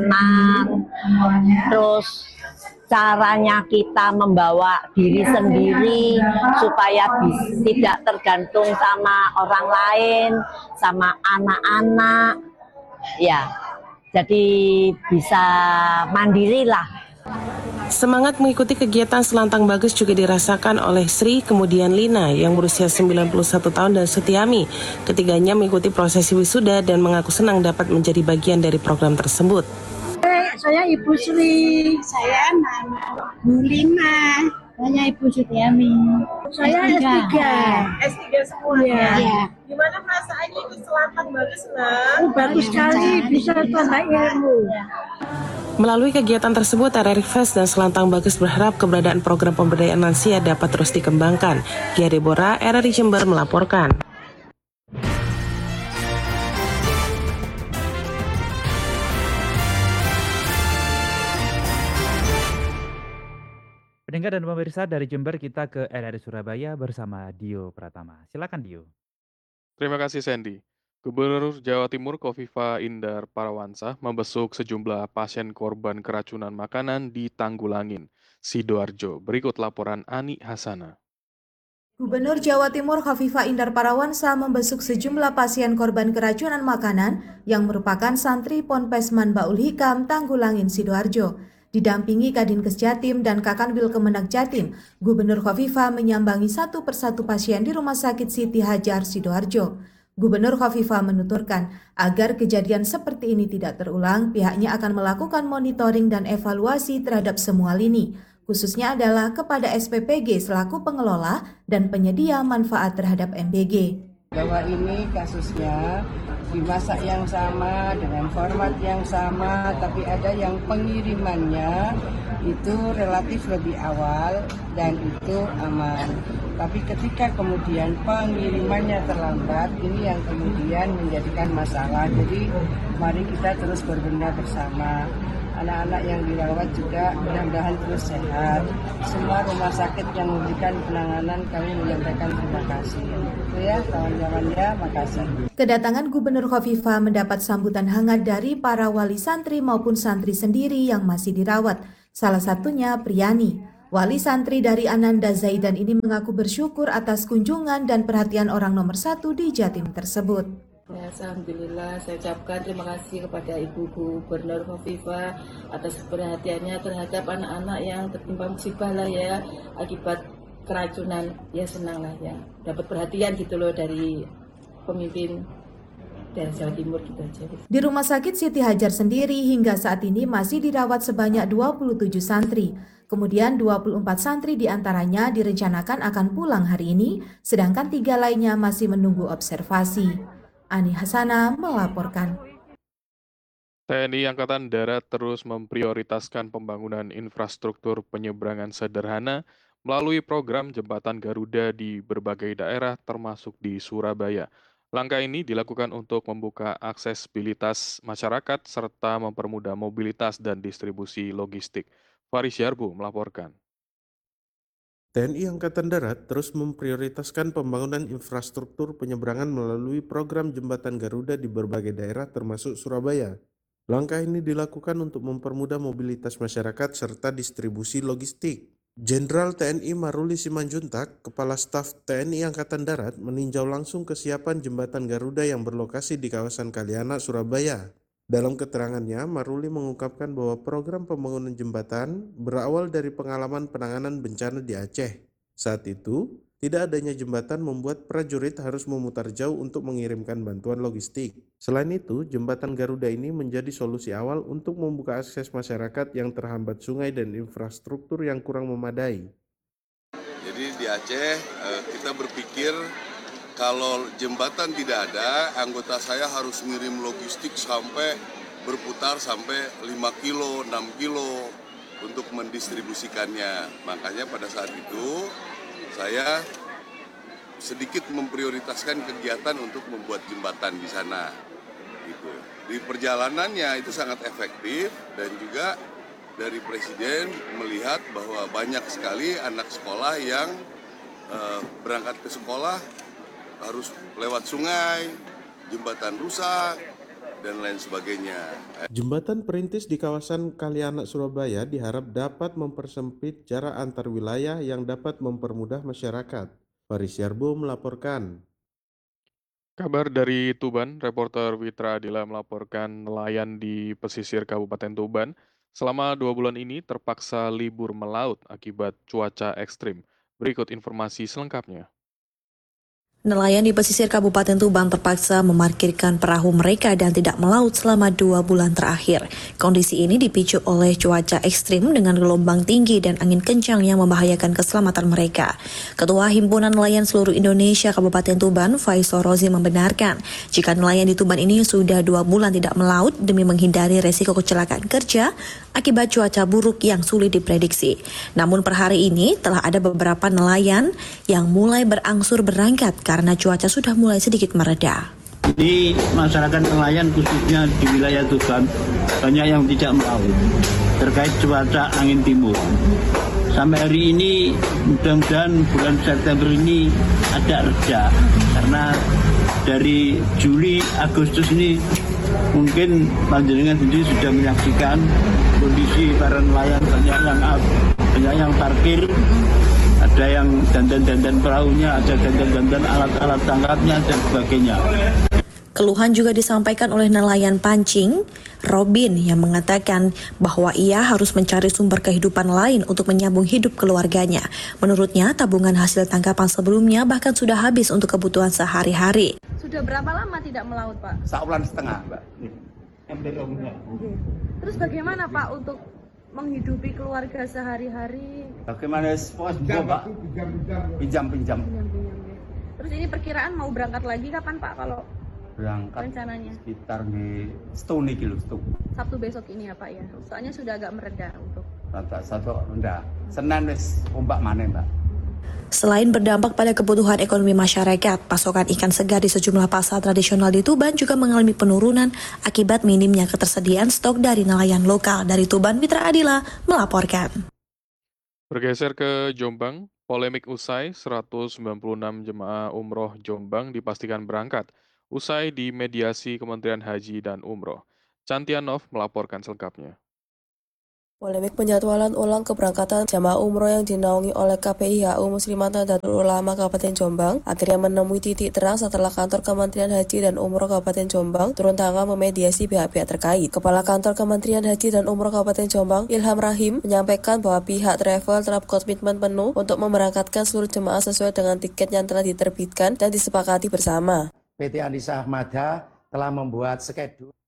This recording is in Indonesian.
tenang, terus caranya kita membawa diri sendiri supaya tidak tergantung sama orang lain, sama anak-anak, ya. Jadi bisa mandiri lah. Semangat mengikuti kegiatan Selantang Bagus juga dirasakan oleh Sri, kemudian Lina yang berusia 91 tahun dan Sutiami. Ketiganya mengikuti prosesi wisuda dan mengaku senang dapat menjadi bagian dari program tersebut. Saya Ibu Sri, saya Nana, Bu Lina, saya Ibu Sutiami. Saya S3. S3 semua ya. Gimana perasaannya ikut Selantang Bagus, Nak? Bagus sekali, bisa tambah ilmu. Melalui kegiatan tersebut, RRI Fest dan Selantang Bagus berharap keberadaan program pemberdayaan lansia dapat terus dikembangkan. Gia Deborah, RRI Jember melaporkan. Pendengar dan pemirsa dari Jember, kita ke RRI Surabaya bersama Dio Pratama. Silakan Dio. Terima kasih Sandy. Gubernur Jawa Timur Kofifa Indar Parawansa membesuk sejumlah pasien korban keracunan makanan di Tanggulangin, Sidoarjo. Berikut laporan Ani Hasana. Gubernur Jawa Timur Kofifa Indar Parawansa membesuk sejumlah pasien korban keracunan makanan yang merupakan santri Ponpes Manbaul Hikam Tanggulangin Sidoarjo. Didampingi Kadinkes Jatim dan Kakanwil Kemenak Jatim, Gubernur Kofifa menyambangi satu persatu pasien di Rumah Sakit Siti Hajar Sidoarjo. Gubernur Kofifa menuturkan, agar kejadian seperti ini tidak terulang, pihaknya akan melakukan monitoring dan evaluasi terhadap semua lini, khususnya adalah kepada SPPG selaku pengelola dan penyedia manfaat terhadap MBG. Bahwa ini kasusnya dimasak yang sama dengan format yang sama, tapi ada yang pengirimannya itu relatif lebih awal dan itu aman. Tapi ketika kemudian pengirimannya terlambat, ini yang kemudian menjadikan masalah. Jadi mari kita terus berbenah bersama. Anak-anak yang dirawat juga mudah-mudahan terus sehat. Semua rumah sakit yang memberikan penanganan kami menyampaikan terima kasih. Itu ya kawan-kawan ya, makasih. Kedatangan Gubernur Kofifa mendapat sambutan hangat dari para wali santri maupun santri sendiri yang masih dirawat. Salah satunya Priyani. Wali santri dari Ananda Zaidan ini mengaku bersyukur atas kunjungan dan perhatian orang nomor 1 di Jatim tersebut. Ya, alhamdulillah saya ucapkan terima kasih kepada Ibu Gubernur Kofifa atas perhatiannya terhadap anak-anak yang tertimpa musibah lah ya akibat keracunan. Ya senang lah ya dapat perhatian gitu loh dari pemimpin daerah Jawa Timur gitu aja. Di Rumah Sakit Siti Hajar sendiri hingga saat ini masih dirawat sebanyak 27 santri. Kemudian 24 santri diantaranya direncanakan akan pulang hari ini, sedangkan 3 lainnya masih menunggu observasi. Ani Hasana melaporkan. TNI Angkatan Darat terus memprioritaskan pembangunan infrastruktur penyeberangan sederhana melalui program Jembatan Garuda di berbagai daerah termasuk di Surabaya. Langkah ini dilakukan untuk membuka aksesibilitas masyarakat serta mempermudah mobilitas dan distribusi logistik. Faris Yarbu melaporkan. TNI Angkatan Darat terus memprioritaskan pembangunan infrastruktur penyeberangan melalui program Jembatan Garuda di berbagai daerah termasuk Surabaya. Langkah ini dilakukan untuk mempermudah mobilitas masyarakat serta distribusi logistik. Jenderal TNI Maruli Simanjuntak, Kepala Staf TNI Angkatan Darat, meninjau langsung kesiapan Jembatan Garuda yang berlokasi di kawasan Kalianak, Surabaya. Dalam keterangannya, Maruli mengungkapkan bahwa program pembangunan jembatan berawal dari pengalaman penanganan bencana di Aceh. Saat itu, tidak adanya jembatan membuat prajurit harus memutar jauh untuk mengirimkan bantuan logistik. Selain itu, jembatan Garuda ini menjadi solusi awal untuk membuka akses masyarakat yang terhambat sungai dan infrastruktur yang kurang memadai. Jadi di Aceh kita berpikir kalau jembatan tidak ada, anggota saya harus ngirim logistik sampai berputar sampai 5 kilo, 6 kilo untuk mendistribusikannya. Makanya pada saat itu saya sedikit memprioritaskan kegiatan untuk membuat jembatan di sana. Gitu. Di perjalanannya itu sangat efektif dan juga dari Presiden melihat bahwa banyak sekali anak sekolah yang berangkat ke sekolah harus lewat sungai, jembatan rusak, dan lain sebagainya. Jembatan perintis di kawasan Kalianak Surabaya diharap dapat mempersempit jarak antar wilayah yang dapat mempermudah masyarakat. Faris Yarbo melaporkan. Kabar dari Tuban, reporter Witra Adila melaporkan nelayan di pesisir Kabupaten Tuban selama 2 bulan ini terpaksa libur melaut akibat cuaca ekstrim. Berikut informasi selengkapnya. Nelayan di pesisir Kabupaten Tuban terpaksa memarkirkan perahu mereka dan tidak melaut selama 2 bulan terakhir. Kondisi ini dipicu oleh cuaca ekstrim dengan gelombang tinggi dan angin kencang yang membahayakan keselamatan mereka. Ketua Himpunan Nelayan Seluruh Indonesia Kabupaten Tuban, Faisal Rozi membenarkan jika nelayan di Tuban ini sudah 2 bulan tidak melaut demi menghindari resiko kecelakaan kerja akibat cuaca buruk yang sulit diprediksi. Namun per hari ini telah ada beberapa nelayan yang mulai berangsur berangkat karena cuaca sudah mulai sedikit mereda. Ini masyarakat nelayan khususnya di wilayah Tuban banyak yang tidak melaut terkait cuaca angin timur. Sampai hari ini mudah-mudahan bulan September ini ada reda karena dari Juli Agustus ini mungkin panjenengan sendiri sudah menyaksikan kondisi para nelayan banyak yang parkir, ada yang dandan-dandan perahunya, ada dandan-dandan alat-alat tangkapnya dan sebagainya. Keluhan juga disampaikan oleh nelayan pancing, Robin, yang mengatakan bahwa ia harus mencari sumber kehidupan lain untuk menyambung hidup keluarganya. Menurutnya, tabungan hasil tangkapan sebelumnya bahkan sudah habis untuk kebutuhan sehari-hari. Sudah berapa lama tidak melaut, Pak? 1,5 bulan, Mbak. Terus bagaimana, Pak, untuk menghidupi keluarga sehari-hari? Bagaimana Pak? Pinjam. Terus ini perkiraan mau berangkat lagi kapan, Pak, kalau berangkat rencananya? Sekitar di setuni kilo Sabtu besok ini ya, Pak, ya? Soalnya sudah agak mereda untuk satu rendah. Senin wis ombak maneh, Mbak. Selain berdampak pada kebutuhan ekonomi masyarakat, pasokan ikan segar di sejumlah pasar tradisional di Tuban juga mengalami penurunan akibat minimnya ketersediaan stok dari nelayan lokal. Dari Tuban, Witra Adila melaporkan. Bergeser ke Jombang, polemik usai 196 jemaah umroh Jombang dipastikan berangkat usai dimediasi Kementerian Haji dan Umroh. Cantianov melaporkan selengkapnya. Polemik penjadwalan ulang keberangkatan jamaah umroh yang dinaungi oleh KPIHU Muslimat Nahdlatul Ulama Kabupaten Jombang akhirnya menemui titik terang setelah kantor Kementerian Haji dan Umroh Kabupaten Jombang turun tangan memediasi pihak-pihak terkait. Kepala Kantor Kementerian Haji dan Umroh Kabupaten Jombang, Ilham Rahim, menyampaikan bahwa pihak travel telah komitmen penuh untuk memberangkatkan seluruh jemaah sesuai dengan tiket yang telah diterbitkan dan disepakati bersama. PT Anissa Ahmada telah membuat skedul